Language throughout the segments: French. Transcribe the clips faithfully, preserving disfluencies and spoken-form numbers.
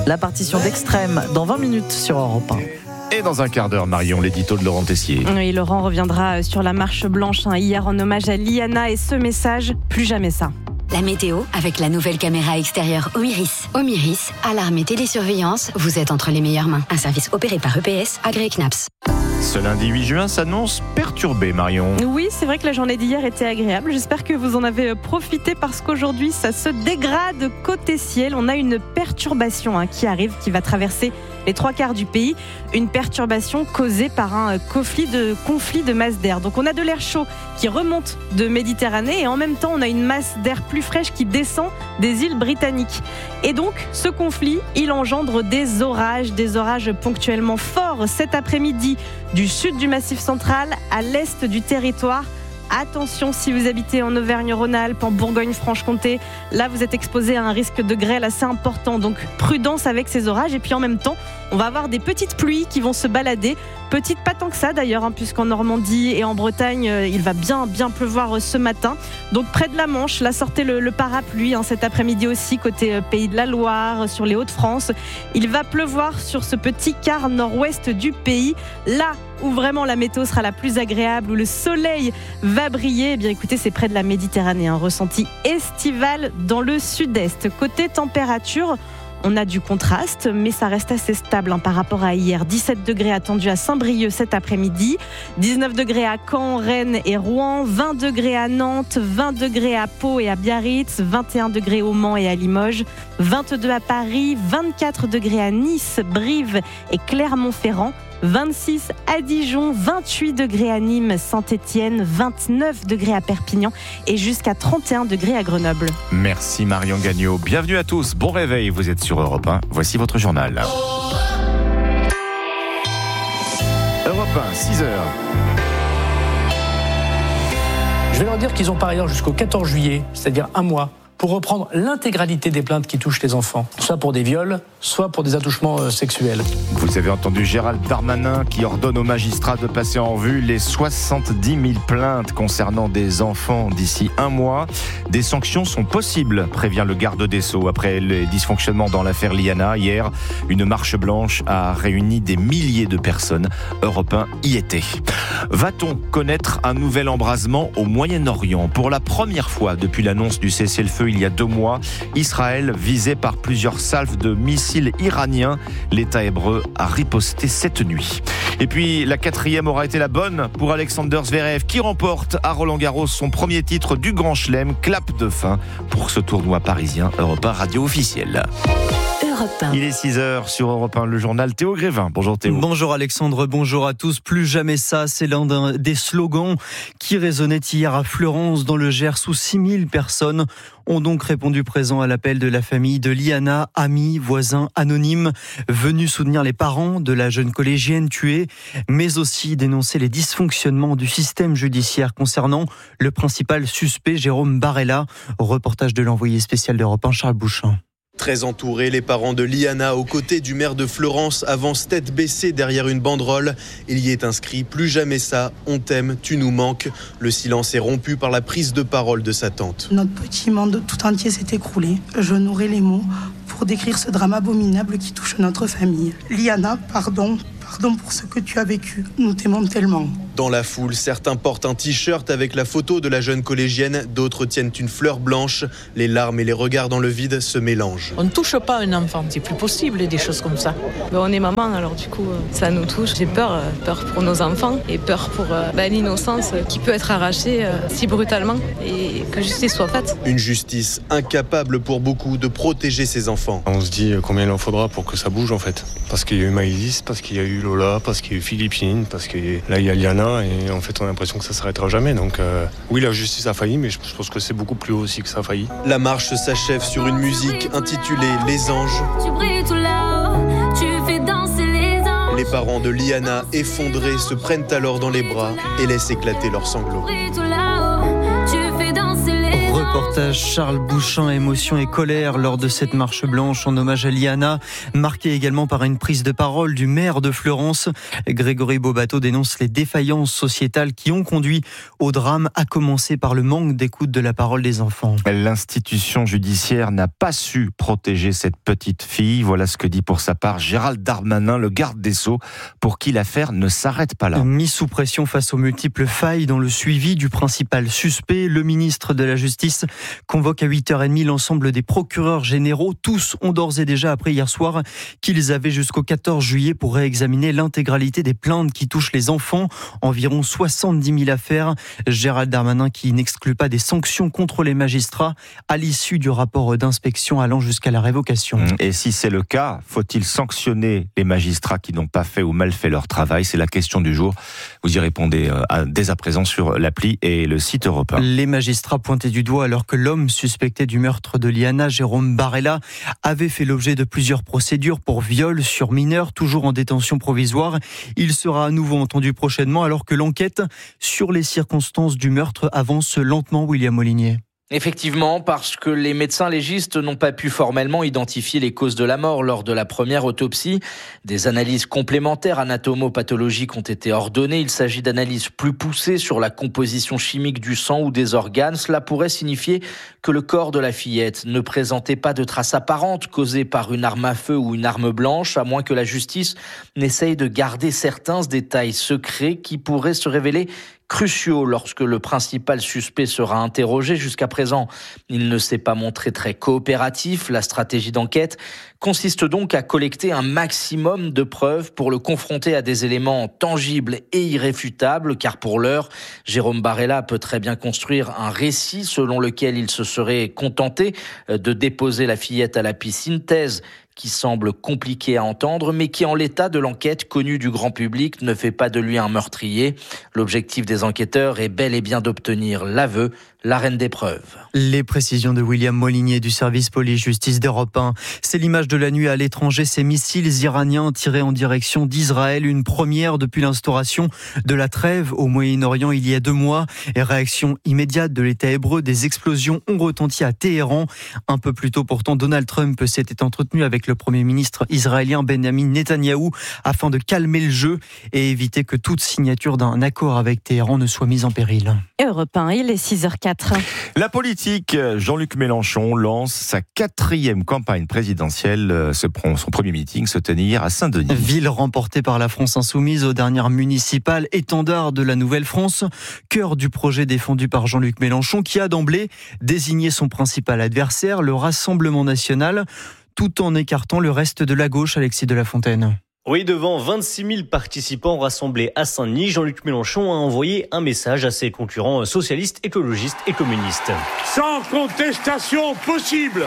La partition d'Extrême dans vingt minutes sur Europe un. Et dans un quart d'heure, Marion, l'édito de Laurent Tessier. Oui, Laurent reviendra sur la marche blanche hein, hier en hommage à Liana et ce message, plus jamais ça. La météo avec la nouvelle caméra extérieure Omiris. Omiris, alarme et télésurveillance, vous êtes entre les meilleures mains. Un service opéré par E P S, agréé C N A P S. Ce lundi huit juin s'annonce perturbé, Marion. Oui, c'est vrai que la journée d'hier était agréable. J'espère que vous en avez profité parce qu'aujourd'hui, ça se dégrade côté ciel. On a une perturbation hein, qui arrive, qui va traverser les trois quarts du pays. Une perturbation causée par un conflit de, conflit de masse d'air. Donc on a de l'air chaud qui remonte de Méditerranée et en même temps, on a une masse d'air plus fraîche qui descend des îles britanniques. Et donc, ce conflit, il engendre des orages, des orages ponctuellement forts cet après-midi du sud du Massif central à l'est du territoire. Attention si vous habitez en Auvergne-Rhône-Alpes, en Bourgogne-Franche-Comté, là vous êtes exposé à un risque de grêle assez important, donc prudence avec ces orages. Et puis en même temps, on va avoir des petites pluies qui vont se balader, petites pas tant que ça d'ailleurs, hein, puisqu'en Normandie et en Bretagne, euh, il va bien bien pleuvoir ce matin. Donc près de la Manche, là sortez le, le parapluie hein, cet après-midi aussi, côté euh, Pays de la Loire, sur les Hauts-de-France. Il va pleuvoir sur ce petit quart nord-ouest du pays, là où vraiment la météo sera la plus agréable, où le soleil va briller. Eh bien écoutez, c'est près de la Méditerranée, un ressenti estival dans le sud-est. Côté température, on a du contraste, mais ça reste assez stable hein, par rapport à hier. dix-sept degrés attendus à Saint-Brieuc cet après-midi, dix-neuf degrés à Caen, Rennes et Rouen, vingt degrés à Nantes, vingt degrés à Pau et à Biarritz, vingt et un degrés au Mans et à Limoges, vingt-deux à Paris, vingt-quatre degrés à Nice, Brive et Clermont-Ferrand, vingt-six à Dijon, vingt-huit degrés à Nîmes, Saint-Étienne, vingt-neuf degrés à Perpignan et jusqu'à trente et un degrés à Grenoble. Merci Marion Gagnon. Bienvenue à tous. Bon réveil, vous êtes sur Europe un. Voici votre journal. Europe un, six heures. Je vais leur dire qu'ils ont par ailleurs jusqu'au quatorze juillet, c'est-à-dire un mois, pour reprendre l'intégralité des plaintes qui touchent les enfants, soit pour des viols, soit pour des attouchements sexuels. Vous avez entendu Gérald Darmanin qui ordonne aux magistrats de passer en revue les soixante-dix mille plaintes concernant des enfants d'ici un mois. Des sanctions sont possibles, prévient le garde des Sceaux. Après les dysfonctionnements dans l'affaire Liana, hier, une marche blanche a réuni des milliers de personnes. Europe un y était. Va-t-on connaître un nouvel embrasement au Moyen-Orient ? Pour la première fois depuis l'annonce du cessez-le-feu il y a deux mois, Israël visé par plusieurs salves de missiles iraniens. L'État hébreu a riposté cette nuit. Et puis la quatrième aura été la bonne pour Alexander Zverev qui remporte à Roland-Garros son premier titre du Grand Chelem. Clap de fin pour ce tournoi parisien. Europe un radio officielle. Il est six heures sur Europe un, le journal Théo Grévin. Bonjour Théo. Bonjour Alexandre, bonjour à tous. Plus jamais ça, c'est l'un des slogans qui résonnait hier à Fleurance dans le Gers où six mille personnes ont donc répondu présent à l'appel de la famille de Liana, amis, voisins, anonymes, venus soutenir les parents de la jeune collégienne tuée, mais aussi dénoncer les dysfonctionnements du système judiciaire concernant le principal suspect, Jérôme Barella. Reportage de l'envoyé spécial d'Europe un, Charles Bouchin. Très entourés, les parents de Liana, aux côtés du maire de Fleurance, avancent tête baissée derrière une banderole. Il y est inscrit « Plus jamais ça, on t'aime, tu nous manques ». Le silence est rompu par la prise de parole de sa tante. Notre petit monde tout entier s'est écroulé. Je n'aurai les mots pour décrire ce drame abominable qui touche notre famille. Liana, pardon, pardon pour ce que tu as vécu. Nous t'aimons tellement. Dans la foule, certains portent un t-shirt avec la photo de la jeune collégienne, d'autres tiennent une fleur blanche. Les larmes et les regards dans le vide se mélangent. On ne touche pas un enfant, c'est plus possible des choses comme ça. Ben, on est maman, alors du coup, ça nous touche. J'ai peur, peur pour nos enfants et peur pour ben, l'innocence qui peut être arrachée euh, si brutalement et que justice soit faite. Une justice incapable pour beaucoup de protéger ses enfants. On se dit combien il en faudra pour que ça bouge en fait. Parce qu'il y a eu Maïlis, parce qu'il y a eu Lola, parce qu'il y a eu Philippine, parce que là il y a Liana. Et en fait on a l'impression que ça ne s'arrêtera jamais. Donc euh, oui, la justice a failli, mais je pense que c'est beaucoup plus haut aussi que ça a failli. La marche s'achève sur une musique intitulée « Les anges ». Les parents de Liana, effondrés, se prennent alors dans les bras et laissent éclater leurs sanglots. Reportage Charles Bouchin, émotion et colère lors de cette marche blanche en hommage à Liana, marquée également par une prise de parole du maire de Fleurance. Grégory Bobato dénonce les défaillances sociétales qui ont conduit au drame, à commencer par le manque d'écoute de la parole des enfants. L'institution judiciaire n'a pas su protéger cette petite fille. Voilà ce que dit pour sa part Gérald Darmanin, le garde des Sceaux, pour qui l'affaire ne s'arrête pas là. Mis sous pression face aux multiples failles dans le suivi du principal suspect, le ministre de la Justice convoque à huit heures trente l'ensemble des procureurs généraux. Tous ont d'ores et déjà appris hier soir qu'ils avaient jusqu'au quatorze juillet pour réexaminer l'intégralité des plaintes qui touchent les enfants. Environ soixante-dix mille affaires. Gérald Darmanin qui n'exclut pas des sanctions contre les magistrats à l'issue du rapport d'inspection allant jusqu'à la révocation. Et si c'est le cas, faut-il sanctionner les magistrats qui n'ont pas fait ou mal fait leur travail? C'est la question du jour. Vous y répondez dès à présent sur l'appli et le site Europe un. Les magistrats pointés du doigt alors que l'homme suspecté du meurtre de Liana, Jérôme Barella, avait fait l'objet de plusieurs procédures pour viol sur mineur, toujours en détention provisoire. Il sera à nouveau entendu prochainement alors que l'enquête sur les circonstances du meurtre avance lentement, William Molinier. Effectivement, parce que les médecins légistes n'ont pas pu formellement identifier les causes de la mort lors de la première autopsie. Des analyses complémentaires anatomo-pathologiques ont été ordonnées. Il s'agit d'analyses plus poussées sur la composition chimique du sang ou des organes. Cela pourrait signifier que le corps de la fillette ne présentait pas de traces apparentes causées par une arme à feu ou une arme blanche, à moins que la justice n'essaye de garder certains détails secrets qui pourraient se révéler cruciaux lorsque le principal suspect sera interrogé. Jusqu'à présent, il ne s'est pas montré très coopératif. La stratégie d'enquête consiste donc à collecter un maximum de preuves pour le confronter à des éléments tangibles et irréfutables, car pour l'heure, Jérôme Barella peut très bien construire un récit selon lequel il se serait contenté de déposer la fillette à la piscine, thèse qui semble compliqué à entendre, mais qui, en l'état de l'enquête connue du grand public, ne fait pas de lui un meurtrier. L'objectif des enquêteurs est bel et bien d'obtenir l'aveu, l'arène des preuves. Les précisions de William Molinier du service police-justice d'Europe un. C'est l'image de la nuit à l'étranger, ces missiles iraniens tirés en direction d'Israël, une première depuis l'instauration de la trêve au Moyen-Orient il y a deux mois. Et réaction immédiate de l'État hébreu, des explosions ont retenti à Téhéran. Un peu plus tôt pourtant, Donald Trump s'était entretenu avec le Premier ministre israélien Benjamin Netanyahou afin de calmer le jeu et éviter que toute signature d'un accord avec Téhéran ne soit mise en péril. Europe un, il est six heures quatre. La politique, Jean-Luc Mélenchon lance sa quatrième campagne présidentielle. Son premier meeting se tenait hier à Saint-Denis. Ville remportée par la France insoumise aux dernières municipales, étendard de la Nouvelle-France, cœur du projet défendu par Jean-Luc Mélenchon qui a d'emblée désigné son principal adversaire, le Rassemblement national, tout en écartant le reste de la gauche, Alexis de la Fontaine. Oui, devant vingt-six mille participants rassemblés à Saint-Denis, Jean-Luc Mélenchon a envoyé un message à ses concurrents socialistes, écologistes et communistes. Sans contestation possible,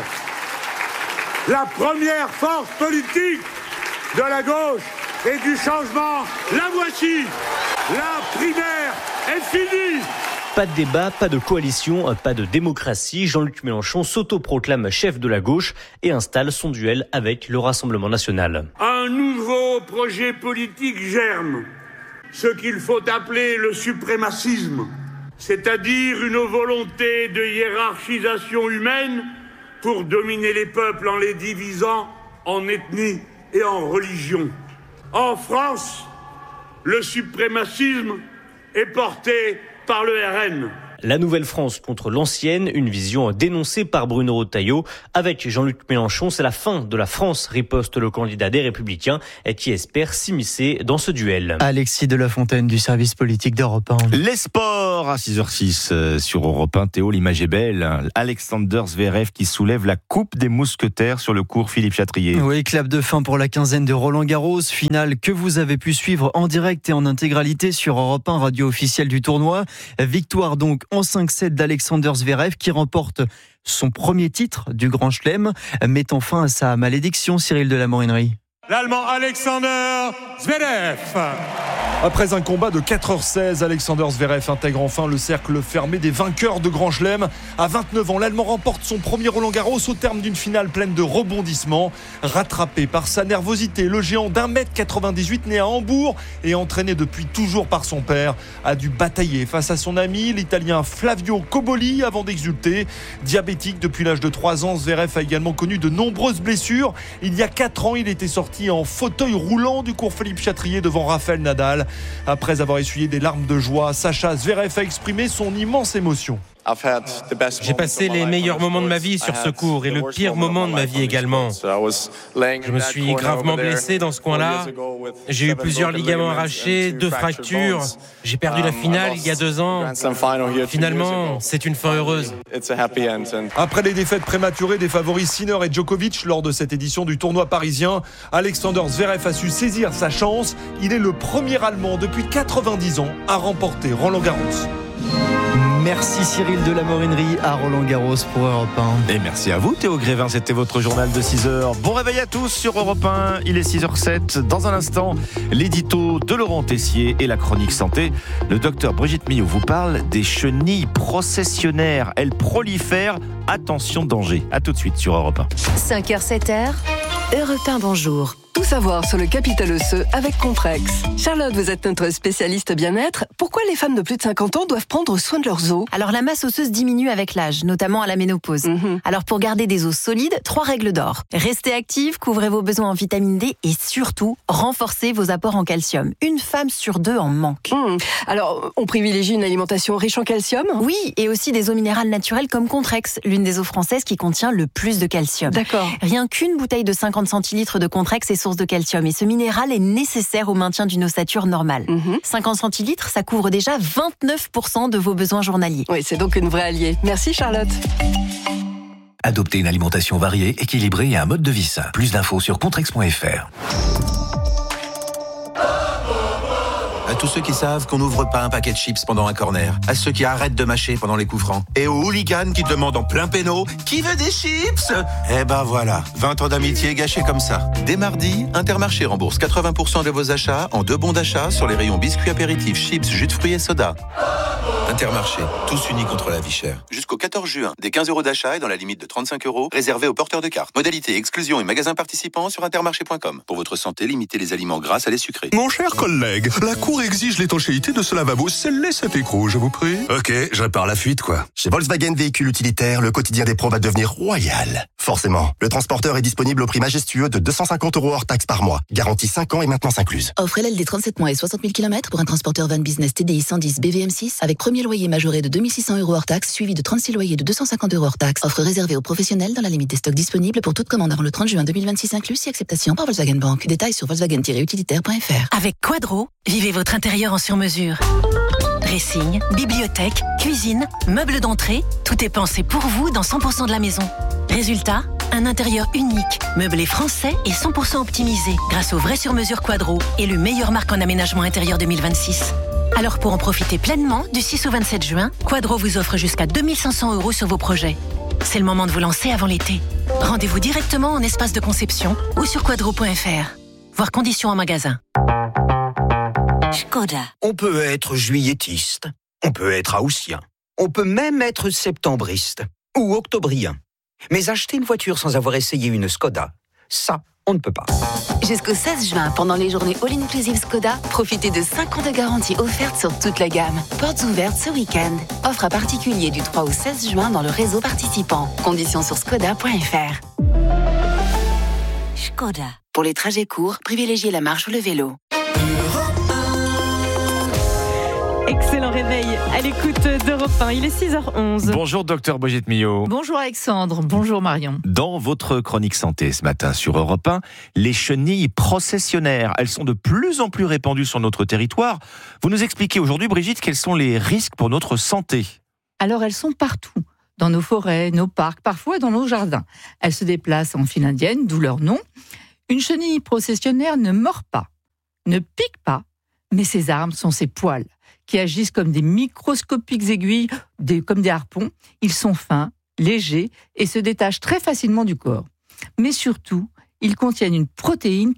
la première force politique de la gauche et du changement, la voici. La primaire est finie. Pas de débat, pas de coalition, pas de démocratie. Jean-Luc Mélenchon s'autoproclame chef de la gauche et installe son duel avec le Rassemblement national. Un nouveau projet politique germe, ce qu'il faut appeler le suprémacisme, c'est-à-dire une volonté de hiérarchisation humaine pour dominer les peuples en les divisant en ethnie et en religion. En France, le suprémacisme est porté par le R N. La Nouvelle-France contre l'ancienne, une vision dénoncée par Bruno Retailleau. Avec Jean-Luc Mélenchon, c'est la fin de la France, riposte le candidat des Républicains qui espère s'immiscer dans ce duel. Alexis de la Fontaine du service politique d'Europe un. Les sports à six heures six sur Europe un. Théo, l'image est belle. Alexander Zverev qui soulève la coupe des mousquetaires sur le cours Philippe Chatrier. Oui, clap de fin pour la quinzaine de Roland Garros, finale que vous avez pu suivre en direct et en intégralité sur Europe un, radio officielle du tournoi. Victoire donc en cinq sept d'Alexander Zverev qui remporte son premier titre du Grand Chelem, mettant fin à sa malédiction. Cyril de la Morinerie. L'Allemand Alexander Zverev Après un combat de quatre heures seize, Alexander Zverev intègre enfin le cercle fermé des vainqueurs de Grand Chelem. À vingt-neuf ans, l'Allemand remporte son premier Roland-Garros au terme d'une finale pleine de rebondissements. Rattrapé par sa nervosité, le géant d'un mètre quatre-vingt-dix-huit né à Hambourg et entraîné depuis toujours par son père a dû batailler face à son ami, l'Italien Flavio Cobolli, avant d'exulter. Diabétique depuis l'âge de trois ans, Zverev a également connu de nombreuses blessures. Il y a quatre ans, il était sorti en fauteuil roulant du cours Philippe Chatrier devant Rafael Nadal. Après avoir essuyé des larmes de joie, Sacha Zverev a exprimé son immense émotion. J'ai passé les meilleurs moments de ma vie sur ce cours et le pire moment de ma vie également. Je me suis gravement blessé dans ce coin-là. J'ai eu plusieurs ligaments arrachés, deux fractures. J'ai perdu la finale il y a deux ans. Finalement, c'est une fin heureuse. Après les défaites prématurées des favoris Sinner et Djokovic lors de cette édition du tournoi parisien, Alexander Zverev a su saisir sa chance. Il est le premier Allemand depuis quatre-vingt-dix ans à remporter Roland-Garros. Merci Cyril de la Morinerie à Roland-Garros pour Europe un. Et merci à vous Théo Grévin, c'était votre journal de six heures. Bon réveil à tous sur Europe un, il est six heures sept. Dans un instant, l'édito de Laurent Tessier et la chronique santé. Le docteur Brigitte Millot vous parle des chenilles processionnaires. Elles prolifèrent, attention danger. A tout de suite sur Europe un. cinq heures sept heures, Europe un bonjour. Tout savoir sur le capital osseux avec Comprex. Charlotte, vous êtes notre spécialiste bien-être. Pourquoi les femmes de plus de cinquante ans doivent prendre soin de leurs os ? Alors la masse osseuse diminue avec l'âge, notamment à la ménopause. Mmh. Alors pour garder des os solides, trois règles d'or. Restez active, couvrez vos besoins en vitamine D et surtout, renforcez vos apports en calcium. Une femme sur deux en manque. Mmh. Alors, on privilégie une alimentation riche en calcium ? Oui, et aussi des eaux minérales naturelles comme Contrex, l'une des eaux françaises qui contient le plus de calcium. D'accord. Rien qu'une bouteille de cinquante centilitres de Contrex est source de calcium et ce minéral est nécessaire au maintien d'une ossature normale. Mmh. cinquante centilitres, ça couvre déjà vingt-neuf pour cent de vos besoins journaliers. Oui, c'est donc une vraie alliée. Merci Charlotte. Adoptez une alimentation variée, équilibrée et un mode de vie sain. Plus d'infos sur contrex point f r. À tous ceux qui savent qu'on n'ouvre pas un paquet de chips pendant un corner. À ceux qui arrêtent de mâcher pendant les coups francs. Et aux hooligans qui demandent en plein péno « Qui veut des chips ?» Eh ben voilà, vingt ans d'amitié gâchés comme ça. Dès mardi, Intermarché rembourse quatre-vingts pour cent de vos achats en deux bons d'achat sur les rayons biscuits apéritifs, chips, jus de fruits et soda. Intermarché, tous unis contre la vie chère. Jusqu'au quatorze juin, des quinze euros d'achat et dans la limite de trente-cinq euros, réservés aux porteurs de cartes. Modalité, exclusion et magasins participants sur intermarché point com. Pour votre santé, limitez les aliments gras à les sucrés. Mon cher collègue, la Cour exige l'étanchéité de ce lavabo. Scellez cet écrou, je vous prie. Ok, je répare la fuite, quoi. Chez Volkswagen Véhicules Utilitaires, le quotidien des pros va devenir royal. Forcément, le transporteur est disponible au prix majestueux de deux cent cinquante euros hors taxe par mois. Garantie cinq ans et maintenance incluse. Offre L L D trente-sept mois et soixante mille kilomètres pour un transporteur van business T D I cent dix B V M six avec premier loyer majoré de deux mille six cents euros hors taxe, suivi de trente-six loyers de deux cent cinquante euros hors taxe. Offre réservée aux professionnels dans la limite des stocks disponibles pour toute commande avant le trente juin deux mille vingt-six inclus, si acceptation par Volkswagen Bank. Détails sur volkswagen tiret utilitaire point f r. Avec Quadro, vivez votre intérieur en sur-mesure. Dressing, bibliothèque, cuisine, meubles d'entrée, tout est pensé pour vous dans cent pour cent de la maison. Résultat, un intérieur unique, meublé français et cent pour cent optimisé grâce au vrai sur-mesure Quadro et le meilleur marque en aménagement intérieur deux mille vingt-six. Alors pour en profiter pleinement, du six au vingt-sept juin, Quadro vous offre jusqu'à deux mille cinq cents euros sur vos projets. C'est le moment de vous lancer avant l'été. Rendez-vous directement en espace de conception ou sur quadro point f r. Voir conditions en magasin. Skoda. On peut être juilletiste, on peut être haussien, on peut même être septembriste ou octobrien. Mais acheter une voiture sans avoir essayé une Skoda, ça, on ne peut pas. Jusqu'au seize juin, pendant les journées All-Inclusive Skoda, profitez de cinq ans de garantie offerte sur toute la gamme. Portes ouvertes ce week-end. Offre à particulier du trois au seize juin dans le réseau participant. Conditions sur skoda point f r. Skoda. Pour les trajets courts, privilégiez la marche ou le vélo. Excellent réveil à l'écoute d'Europe un. Il est six heures onze. Bonjour docteur Brigitte Millot. Bonjour Alexandre, bonjour Marion. Dans votre chronique santé ce matin sur Europe un, les chenilles processionnaires, elles sont de plus en plus répandues sur notre territoire. Vous nous expliquez aujourd'hui, Brigitte, quels sont les risques pour notre santé? Alors elles sont partout, dans nos forêts, nos parcs, parfois dans nos jardins. Elles se déplacent en file indienne, d'où leur nom. Une chenille processionnaire ne mord pas, ne pique pas, mais ses armes sont ses poils, qui agissent comme des microscopiques aiguilles, des, comme des harpons. Ils sont fins, légers et se détachent très facilement du corps. Mais surtout, ils contiennent une protéine